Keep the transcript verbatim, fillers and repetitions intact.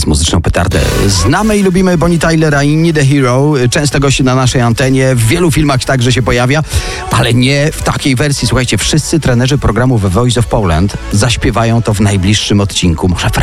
teraz muzyczną petardę. Znamy i lubimy Bonnie Tylera i Need a Hero. Często gości na naszej antenie. W wielu filmach także się pojawia, ale nie w takiej wersji. Słuchajcie, wszyscy trenerzy programu The Voice of Poland zaśpiewają to w najbliższym odcinku. Może